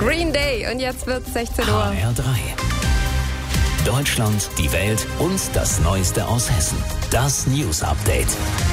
Green Day. Und jetzt wird es 16 Uhr. HR3. Deutschland, die Welt und das Neueste aus Hessen. Das News Update.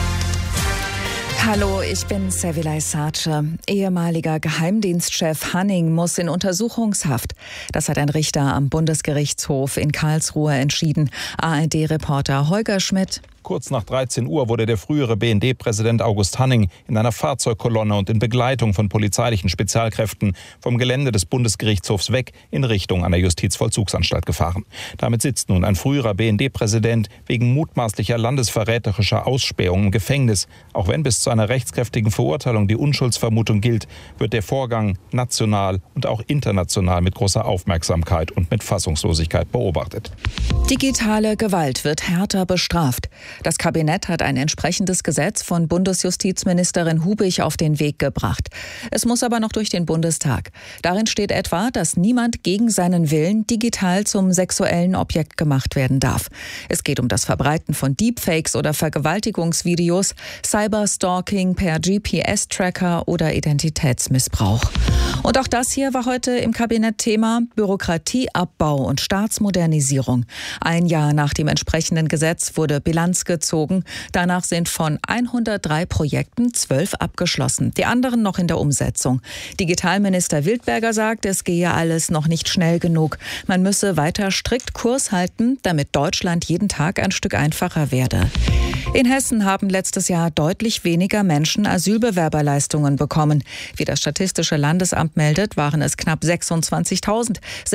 Hallo, ich bin Sevilay Sace. Ehemaliger Geheimdienstchef Hanning muss in Untersuchungshaft. Das hat ein Richter am Bundesgerichtshof in Karlsruhe entschieden. ARD-Reporter Holger Schmidt. Kurz nach 13 Uhr wurde der frühere BND-Präsident August Hanning in einer Fahrzeugkolonne und in Begleitung von polizeilichen Spezialkräften vom Gelände des Bundesgerichtshofs weg in Richtung einer Justizvollzugsanstalt gefahren. Damit sitzt nun ein früherer BND-Präsident wegen mutmaßlicher landesverräterischer Ausspähung im Gefängnis. Auch wenn bis zu einer rechtskräftigen Verurteilung die Unschuldsvermutung gilt, wird der Vorgang national und auch international mit großer Aufmerksamkeit und mit Fassungslosigkeit beobachtet. Digitale Gewalt wird härter bestraft. Das Kabinett hat ein entsprechendes Gesetz von Bundesjustizministerin Hubig auf den Weg gebracht. Es muss aber noch durch den Bundestag. Darin steht etwa, dass niemand gegen seinen Willen digital zum sexuellen Objekt gemacht werden darf. Es geht um das Verbreiten von Deepfakes oder Vergewaltigungsvideos, Cyberstalking per GPS-Tracker oder Identitätsmissbrauch. Und auch das hier war heute im Kabinett Thema: Bürokratieabbau und Staatsmodernisierung. Ein Jahr nach dem entsprechenden Gesetz wurde Bilanz gezogen. Danach sind von 103 Projekten 12 abgeschlossen, die anderen noch in der Umsetzung. Digitalminister Wildberger sagt, es gehe alles noch nicht schnell genug. Man müsse weiter strikt Kurs halten, damit Deutschland jeden Tag ein Stück einfacher werde. In Hessen haben letztes Jahr deutlich weniger Menschen Asylbewerberleistungen bekommen. Wie das Statistische Landesamt meldet, waren es knapp 26.000,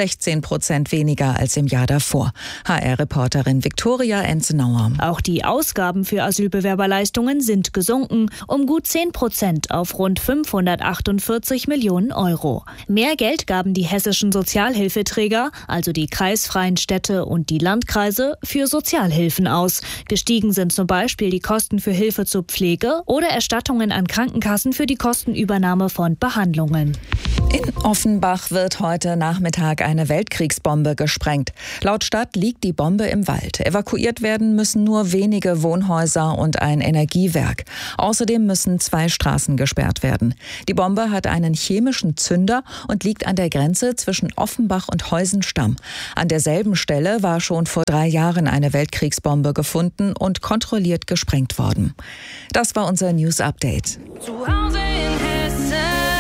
16% weniger als im Jahr davor. HR-Reporterin Viktoria Enzenauer. Auch die Ausgaben für Asylbewerberleistungen sind gesunken, um gut 10% auf rund 548 Millionen Euro. Mehr Geld gaben die hessischen Sozialhilfeträger, also die kreisfreien Städte und die Landkreise, für Sozialhilfen aus. Gestiegen sind zum Beispiel die Kosten für Hilfe zur Pflege oder Erstattungen an Krankenkassen für die Kostenübernahme von Behandlungen. In Offenbach wird heute Nachmittag eine Weltkriegsbombe gesprengt. Laut Stadt liegt die Bombe im Wald. Evakuiert werden müssen nur wenige Wohnhäuser und ein Energiewerk. Außerdem müssen 2 Straßen gesperrt werden. Die Bombe hat einen chemischen Zünder und liegt an der Grenze zwischen Offenbach und Heusenstamm. An derselben Stelle war schon vor 3 Jahren eine Weltkriegsbombe gefunden und kontrolliert gesprengt worden. Das war unser News Update. Zu Hause in Hessen.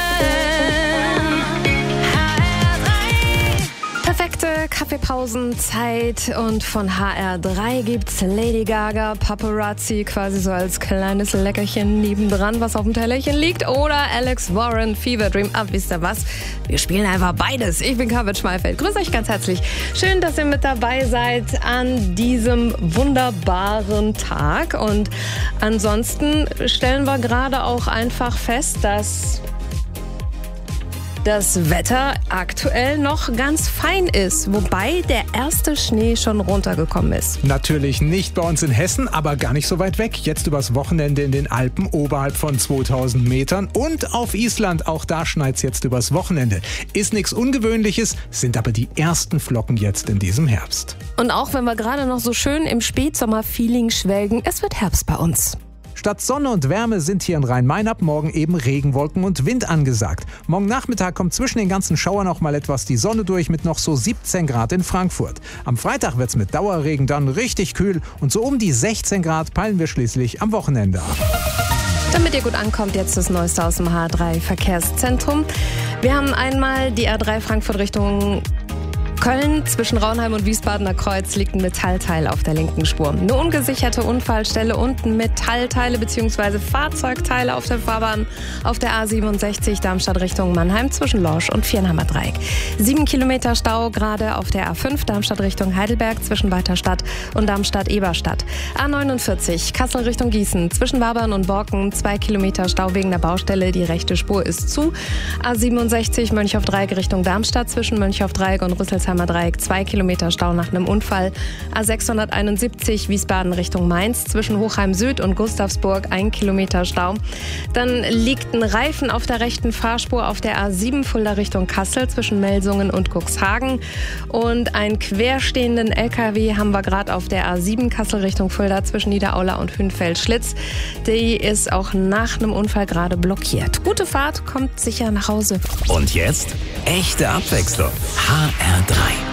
Perfekte Kaffeepausenzeit und von HR3 gibt's Lady Gaga, Paparazzi, quasi so als kleines Leckerchen nebendran, was auf dem Tellerchen liegt, oder Alex Warren, Fever Dream. Wisst ihr was? Wir spielen einfach beides. Ich bin Karin Schmeifeld. Grüß euch ganz herzlich. Schön, dass ihr mit dabei seid an diesem wunderbaren Tag. Und ansonsten stellen wir gerade auch einfach fest, dass das Wetter aktuell noch ganz fein ist, wobei der erste Schnee schon runtergekommen ist. Natürlich nicht bei uns in Hessen, aber gar nicht so weit weg. Jetzt übers Wochenende in den Alpen oberhalb von 2000 Metern und auf Island. Auch da schneit's jetzt übers Wochenende. Ist nichts Ungewöhnliches, sind aber die ersten Flocken jetzt in diesem Herbst. Und auch wenn wir gerade noch so schön im Spätsommer-Feeling schwelgen, es wird Herbst bei uns. Statt Sonne und Wärme sind hier in Rhein-Main ab morgen eben Regenwolken und Wind angesagt. Morgen Nachmittag kommt zwischen den ganzen Schauern auch mal etwas die Sonne durch mit noch so 17 Grad in Frankfurt. Am Freitag wird's mit Dauerregen dann richtig kühl und so um die 16 Grad peilen wir schließlich am Wochenende ab. Damit ihr gut ankommt, jetzt das Neueste aus dem HR3 Verkehrszentrum. Wir haben einmal die R3 Frankfurt Richtung Köln. Zwischen Raunheim und Wiesbadener Kreuz liegt ein Metallteil auf der linken Spur. Eine ungesicherte Unfallstelle und Metallteile bzw. Fahrzeugteile auf der Fahrbahn auf der A67 Darmstadt Richtung Mannheim zwischen Lorsch und Viernheimer Dreieck. 7 Kilometer Stau gerade auf der A5 Darmstadt Richtung Heidelberg zwischen Weiterstadt und Darmstadt-Eberstadt. A49 Kassel Richtung Gießen zwischen Wabern und Borken 2 Kilometer Stau wegen der Baustelle. Die rechte Spur ist zu. A67 Mönchhoff-Dreieck Richtung Darmstadt zwischen Mönchhoff-Dreieck und Rüsselsheim Schönsheimer Dreieck 2 Kilometer Stau nach einem Unfall. A671 Wiesbaden Richtung Mainz zwischen Hochheim Süd und Gustavsburg 1 Kilometer Stau. Dann liegt ein Reifen auf der rechten Fahrspur auf der A7 Fulda Richtung Kassel zwischen Melsungen und Cuxhagen. Und einen querstehenden LKW haben wir gerade auf der A7 Kassel Richtung Fulda zwischen Niederaula und Hünfeld-Schlitz. Die ist auch nach einem Unfall gerade blockiert. Gute Fahrt, kommt sicher nach Hause. Und jetzt echte Abwechslung. HR3.